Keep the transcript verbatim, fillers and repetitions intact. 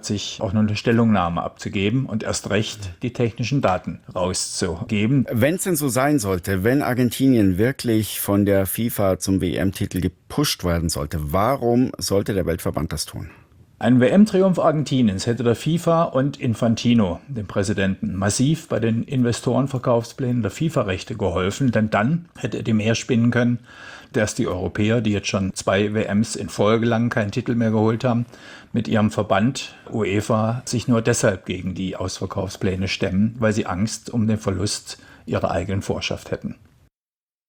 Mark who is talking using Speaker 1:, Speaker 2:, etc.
Speaker 1: sich auch noch eine Stellungnahme abzugeben und erst recht die technischen Daten rauszugeben.
Speaker 2: Wenn es denn so sein sollte, wenn Argentinien wirklich von der FIFA zum W M-Titel gepusht werden sollte, warum sollte der Weltverband das tun?
Speaker 1: Ein W M-Triumph Argentiniens hätte der FIFA und Infantino, dem Präsidenten, massiv bei den Investorenverkaufsplänen der FIFA-Rechte geholfen, denn dann hätte er die mehr spinnen können, dass die Europäer, die jetzt schon zwei W Ms in Folge lang keinen Titel mehr geholt haben, mit ihrem Verband UEFA sich nur deshalb gegen die Ausverkaufspläne stemmen, weil sie Angst um den Verlust ihrer eigenen Vorherrschaft hätten.